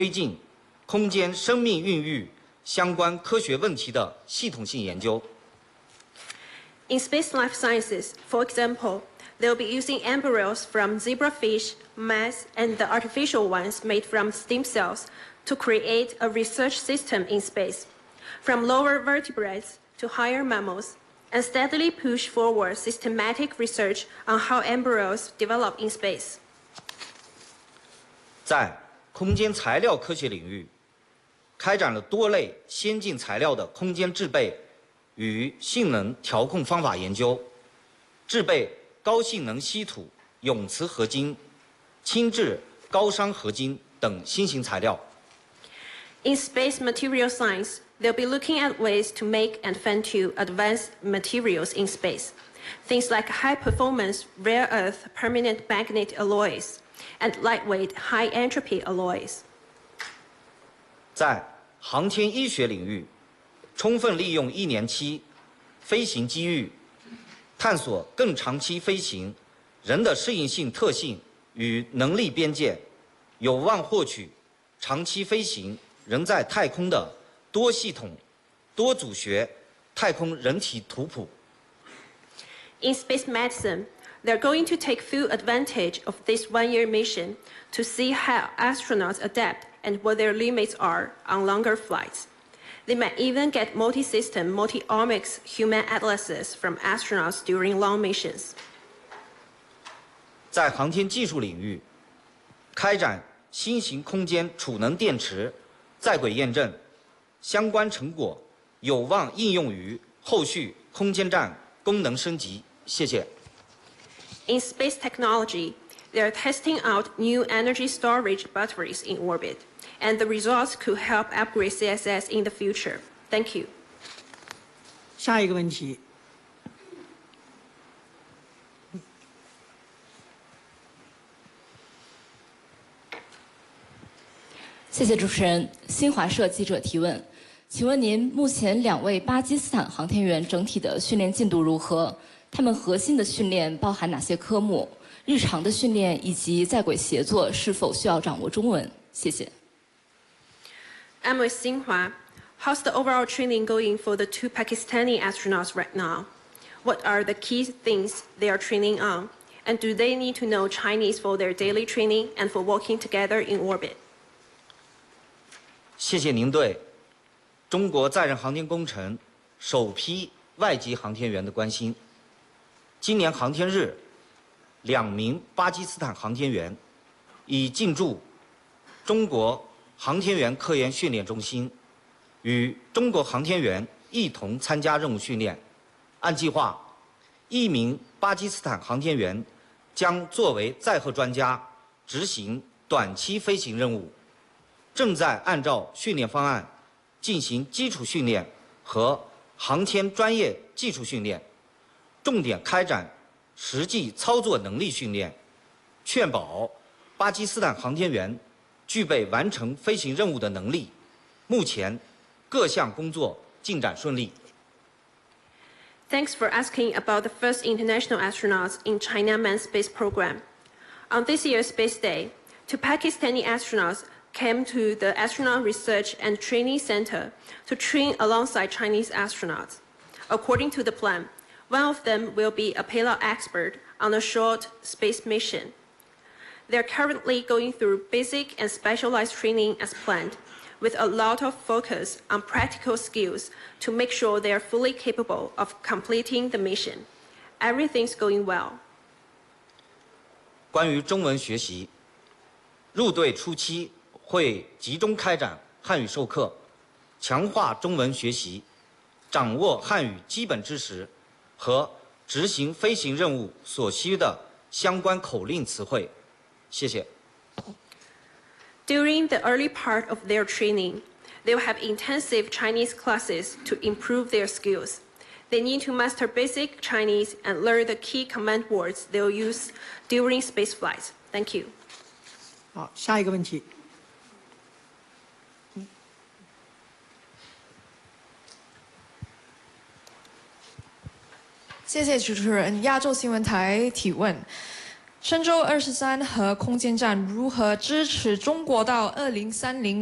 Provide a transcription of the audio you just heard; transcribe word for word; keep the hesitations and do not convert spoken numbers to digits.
推进空间生命孕育相关科学问题的系统性研究。 In space life sciences, for example, they'll be using embryos from zebrafish, mice, and the artificial ones made from stem cells to create a research system in space, from lower vertebrates to higher mammals, and steadily push forward systematic research on how embryos develop in space. 在空间材料科学领域，开展了多类先进材料的空间制备与性能调控方法研究，制备高性能稀土、永磁合金、轻质高熵合金等新型材料。 In space material science, they'll be looking at ways to make and fan to advanced materials in space. Things like high-performance rare earth permanent magnet alloys and lightweight high-entropy alloys. 在航天医学领域，充分利用一年期飞行机遇，探索更长期飞行人的适应性特性与能力边界，有望获取长期飞行人在太空的多系统、多组学太空人体图谱。 In space medicine, they're going to take full advantage of this one-year mission to see how astronauts adapt and what their limits are on longer flights. They might even get multi-system, multi-omics human atlases from astronauts during long missions. 在航天技术领域，开展新型空间储能电池在轨验证，相关成果有望应用于后续空间站功能升级。谢谢。 In space technology, they are testing out new energy storage batteries in orbit, and the results could help upgrade C S S in the future. Thank you. 下一个问题。 谢谢主持人。新华社记者提问：请问您目前两位巴基斯坦航天员整体的训练进度如何？他们核心的训练包含哪些科目？日常的训练以及在轨协作是否需要掌握中文？谢谢。 I'm with Xinhua. How's the overall training going for the two Pakistani astronauts right now? What are the key things they are training on? And do they need to know Chinese for their daily training and for working together in orbit? 谢谢您对中国载人航天工程首批外籍航天员的关心。今年航天日，两名巴基斯坦航天员已进驻中国航天员科研训练中心，与中国航天员一同参加任务训练。按计划，一名巴基斯坦航天员将作为载荷专家执行短期飞行任务，正在按照训练方案进行基础训练和航天专业技术训练，重点开展实际操作能力训练，确保巴基斯坦航天员具备完成飞行任务的能力。目前，各项工作进展顺利。 Thanks for asking about the first international astronauts in China Manned Space Program. On this year's Space Day, two Pakistani astronauts came to the Astronaut Research and Training Center to train alongside Chinese astronauts. According to the plan, one of them will be a payload expert on a short space mission. They're currently going through basic and specialized training as planned, with a lot of focus on practical skills to make sure they are fully capable of completing the mission. Everything's going well. 关于中文学习，入队初期会集中开展汉语授课，强化中文学习，掌握汉语基本知识和执行飞行任务所需的相关口令词汇。谢谢。 During the early part of their training, they will have intensive Chinese classes to improve their skills. They need to master basic Chinese and learn the key command words they'll use during space flights. Thank you. 好，下一个问题。 谢谢主持人。亚洲新闻台提问： 神舟二十三核空间站如何支持中国到二零三零